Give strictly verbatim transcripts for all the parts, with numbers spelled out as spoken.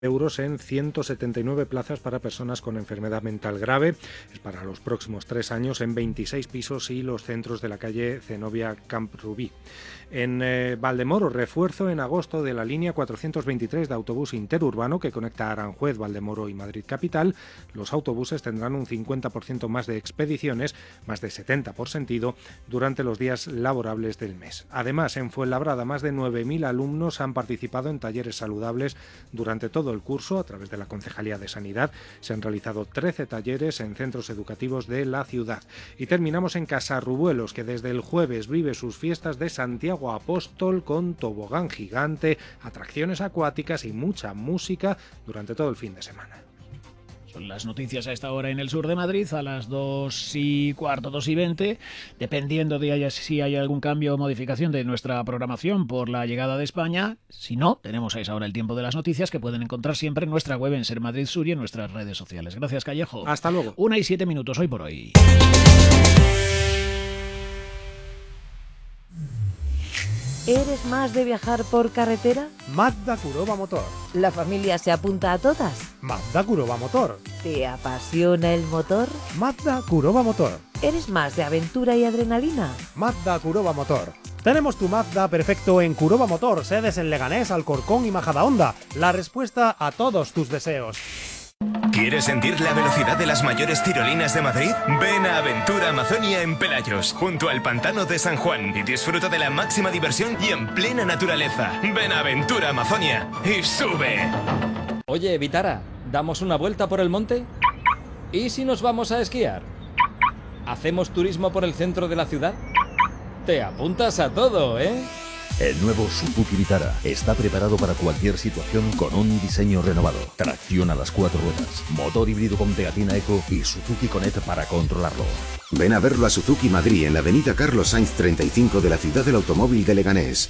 euros en ciento setenta y nueve plazas para personas con enfermedad mental grave. Es para los próximos tres años en veintiséis pisos y los centros de la calle Zenobia Camp Rubí. En eh, Valdemoro, refuerzo en agosto de la línea cuatrocientos veintitrés de autobús interurbano que conecta Aranjuez, Valdemoro y Madrid Capital. Los autobuses tendrán un cincuenta por ciento más de expediciones, más de setenta por sentido, durante los días laborables del mes. Además, en Fuenlabrada, más de nueve mil alumnos han participado en talleres saludables durante todo el curso. A través de la Concejalía de Sanidad se han realizado trece talleres en centros educativos de la ciudad. Y terminamos en Casarrubuelos, que desde el jueves vive sus fiestas de Santiago Apóstol con tobogán gigante, atracciones acuáticas y mucha música durante todo el fin de semana. Son las noticias a esta hora en el sur de Madrid, a las dos y cuarto, dos y veinte, dependiendo de haya, si hay algún cambio o modificación de nuestra programación por la llegada de España. Si no, tenemos a esa hora el tiempo de las noticias que pueden encontrar siempre en nuestra web en Ser Madrid Sur y en nuestras redes sociales. Gracias, Callejo. Hasta luego. Una y siete minutos hoy por hoy. ¿Eres más de viajar por carretera? Mazda Kuroba Motor. ¿La familia se apunta a todas? Mazda Kuroba Motor. ¿Te apasiona el motor? Mazda Kuroba Motor. ¿Eres más de aventura y adrenalina? Mazda Kuroba Motor. Tenemos tu Mazda perfecto en Kuroba Motor, sedes en Leganés, Alcorcón y Majadahonda. La respuesta a todos tus deseos. ¿Quieres sentir la velocidad de las mayores tirolinas de Madrid? Ven a Aventura Amazonia en Pelayos, junto al pantano de San Juan, y disfruta de la máxima diversión y en plena naturaleza. Ven a Aventura Amazonia y sube. Oye, Vitara, ¿damos una vuelta por el monte? ¿Y si nos vamos a esquiar? ¿Hacemos turismo por el centro de la ciudad? Te apuntas a todo, ¿eh? El nuevo Suzuki Vitara está preparado para cualquier situación con un diseño renovado. Tracción a las cuatro ruedas, motor híbrido con pegatina Eco y Suzuki Connect para controlarlo. Ven a verlo a Suzuki Madrid en la avenida Carlos Sainz treinta y cinco de la ciudad del automóvil de Leganés.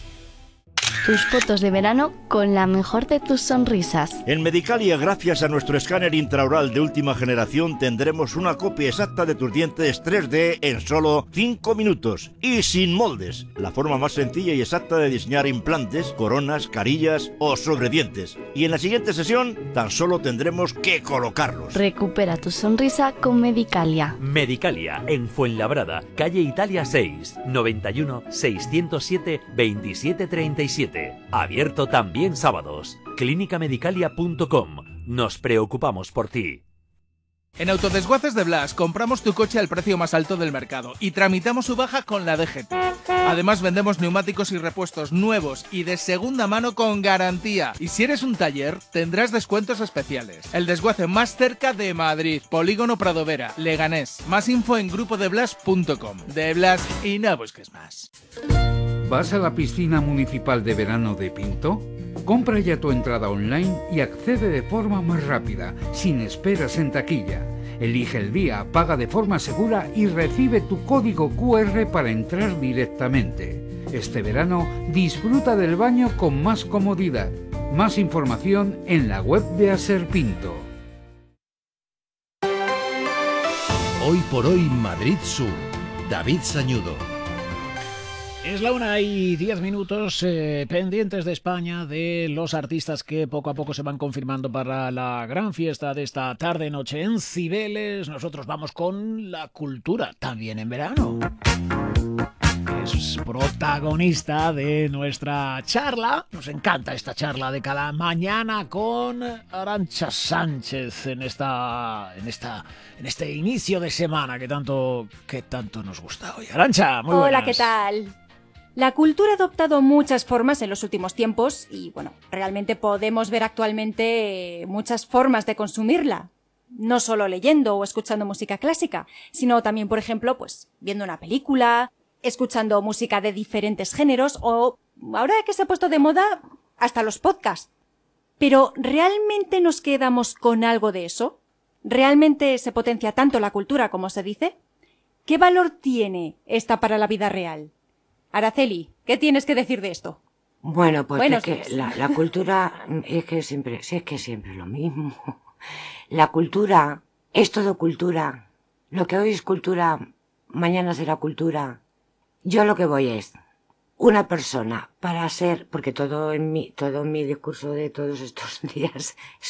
Tus fotos de verano con la mejor de tus sonrisas. En Medicalia, gracias a nuestro escáner intraoral de última generación, tendremos una copia exacta de tus dientes tres D en solo cinco minutos y sin moldes. La forma más sencilla y exacta de diseñar implantes, coronas, carillas o sobredientes. Y en la siguiente sesión, tan solo tendremos que colocarlos. Recupera tu sonrisa con Medicalia. Medicalia, en Fuenlabrada, calle Italia seis, noventa y uno, seiscientos siete, veintisiete treinta y siete. Abierto también sábados. clínica medicalia punto com. Nos preocupamos por ti. En Autodesguaces de Blas compramos tu coche al precio más alto del mercado y tramitamos su baja con la D G T. Además vendemos neumáticos y repuestos nuevos y de segunda mano con garantía. Y si eres un taller, tendrás descuentos especiales. El desguace más cerca de Madrid, Polígono Pradovera, Leganés. Más info en grupo de blas punto com. De Blas y no busques más. ¿Vas a la piscina municipal de verano de Pinto? Compra ya tu entrada online y accede de forma más rápida, sin esperas en taquilla. Elige el día, paga de forma segura y recibe tu código cu erre para entrar directamente. Este verano disfruta del baño con más comodidad. Más información en la web de Aserpinto. Hoy por hoy Madrid Sur. David Sañudo. Es la una y diez minutos, eh, pendientes de España, de los artistas que poco a poco se van confirmando para la gran fiesta de esta tarde-noche en Cibeles. Nosotros vamos con la cultura, también en verano. Es protagonista de nuestra charla. Nos encanta esta charla de cada mañana con Arantxa Sánchez en esta, en esta, en este inicio de semana que tanto, que tanto nos gusta hoy. Arantxa, muy buenas. Hola, ¿qué tal? La cultura ha adoptado muchas formas en los últimos tiempos y, bueno, realmente podemos ver actualmente muchas formas de consumirla. No solo leyendo o escuchando música clásica, sino también, por ejemplo, pues viendo una película, escuchando música de diferentes géneros o, ahora que se ha puesto de moda, hasta los podcasts. Pero, ¿realmente nos quedamos con algo de eso? ¿Realmente se potencia tanto la cultura como se dice? ¿Qué valor tiene esta para la vida real? Araceli, ¿qué tienes que decir de esto? Bueno, pues bueno, es que la, la cultura es que siempre, sí, es que siempre lo mismo. La cultura es todo cultura. Lo que hoy es cultura, mañana será cultura. Yo lo que voy es, una persona para ser, porque todo en mi, todo en mi discurso de todos estos días